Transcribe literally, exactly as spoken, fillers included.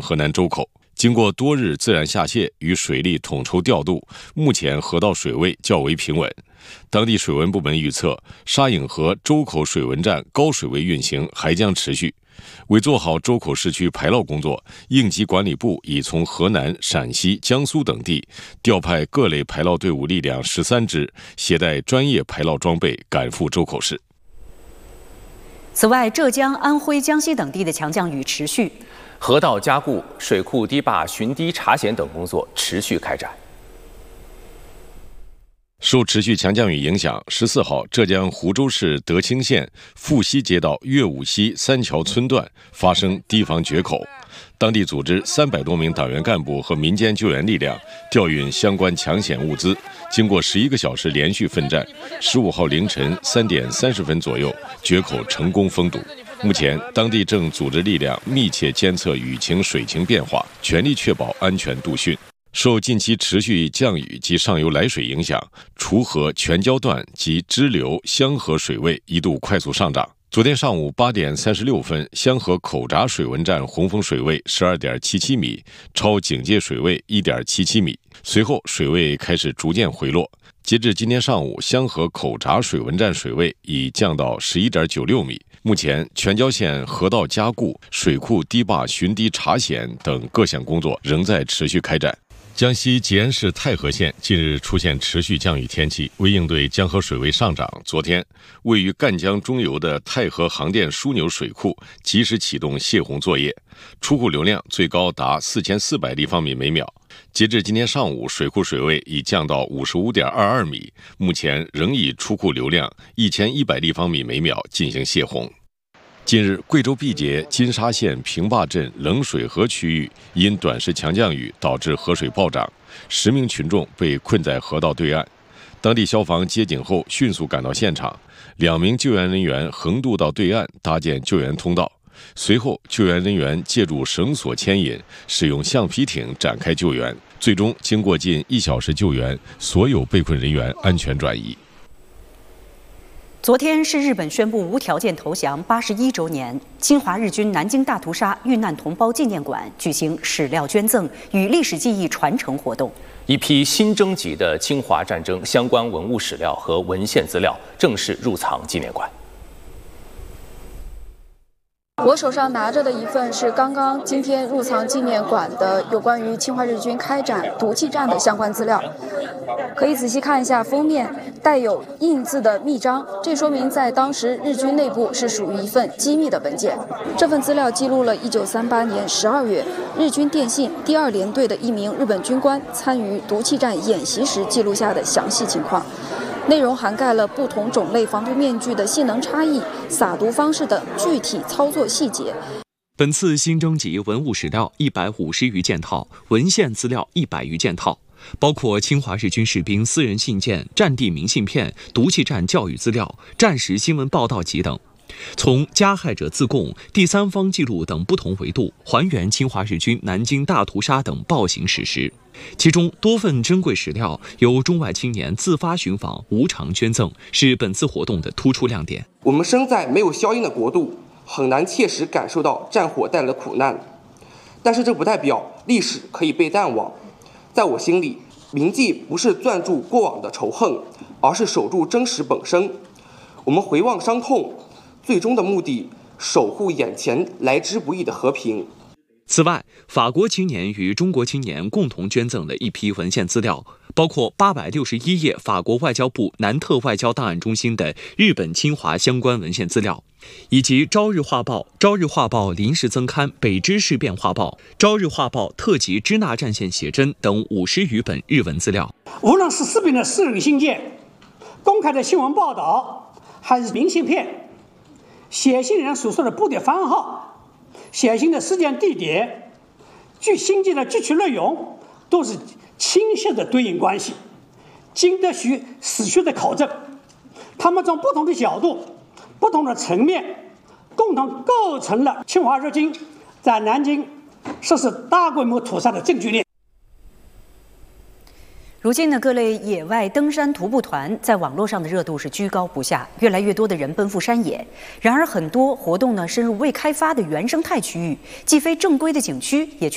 河南周口。经过多日自然下泄与水利统筹调度，目前河道水位较为平稳。当地水文部门预测，沙颍河周口水文站高水位运行还将持续。为做好周口市区排涝工作，应急管理部已从河南、陕西、江苏等地调派各类排涝队伍力量十三支，携带专业排涝装备赶赴周口市。 此外，浙江、安徽、江西等地的强降雨持续。 河道加固、水库堤坝巡堤查险等工作持续开展。 受持续强降雨影响，十四号，浙江湖州市德清县富溪街道岳武溪三桥村段发生堤防决口，当地组织三百多名党员干部和民间救援力量调运相关抢险物资，经过十一个小时连续奋战，十五号凌晨三点三十分左右，决口成功封堵。目前，当地正组织力量密切监测雨情、水情变化，全力确保安全度汛。受近期持续降雨及上游来水影响，滁河全礁段及支流、香河水位一度快速上涨。昨天上午八点三十六分，香河口闸水文站洪峰水位十二点七七米，超警戒水位一点七七米。随后水位开始逐渐回落。截至今天上午，香河口闸水文站水位已降到十一点九六米。目前，全礁县河道加固、水库堤坝巡堤查险等各项工作仍在持续开展。江西吉安市太和县近日出现持续降雨天气，为应对江河水位上涨，昨天位于赣江中游的太和航电枢纽水库及时启动泄洪作业，出库流量最高达四千四百立方米每秒。截至今天上午，水库水位已降到五十五点二二米，目前仍以出库流量一千一百立方米每秒进行泄洪。近日，贵州毕节金沙县平坝镇冷水河区域因短时强降雨导致河水暴涨，十名群众被困在河道对岸。当地消防接警后迅速赶到现场，两名救援人员横渡到对岸搭建救援通道。随后，救援人员借助绳索牵引，使用橡皮艇展开救援。最终，经过近一小时救援，所有被困人员安全转移。 昨天是日本宣布无条件投降八十一周年，侵华日军南京大屠杀遇难同胞纪念馆举行史料捐赠与历史记忆传承活动。 一批新征集的侵华战争相关文物史料和文献资料正式入藏纪念馆。 我手上拿着的一份是刚刚今天入藏纪念馆的有关于侵华日军开展毒气战的相关资料，可以仔细看一下封面带有印字的密章，这说明在当时日军内部是属于一份机密的文件。这份资料记录了一九三八年十二月日军电信第二联队的一名日本军官参与毒气战演习时记录下的详细情况。内容涵盖了不同种类防毒面具的性能差异、撒毒方式等具体操作细节。 本次新征集文物史料一百五十余件套，文献资料一百余件套，包括侵华日军士兵私人信件、战地明信片、毒气战教育资料、战时新闻报道集等。从加害者自供、第三方记录等不同维度还原侵华日军南京大屠杀等暴行史实，其中多份珍贵史料由中外青年自发寻访、无偿捐赠，是本次活动的突出亮点。 我们生在没有硝烟的国度，很难切实感受到战火带来的苦难，但是这不代表历史可以被淡忘。在我心里，铭记不是攥住过往的仇恨，而是守住真实本身。我们回望伤痛，最终的目的，守护眼前来之不易的和平。 此外，法国青年与中国青年共同捐赠了一批文献资料，包括八百六十一页法国外交部南特外交档案中心的日本侵华相关文献资料，以及《朝日画报》《朝日画报》临时增刊《北支事变画报》《朝日画报》特辑支那战线写真等五十余本日文资料。 无论是士兵的私人信件、公开的新闻报道，还是明信片，写信人所说的部队番号、写信的时间地点、据信件的具体内容，都是清晰的对应关系，经得起史学的考证。他们从不同的角度、不同的层面，共同构成了侵华日军在南京实施大规模屠杀的证据链。 如今呢，各类野外登山徒步团在网络上的热度是居高不下，越来越多的人奔赴山野。然而，很多活动呢深入未开发的原生态区域，既非正规的景区，也缺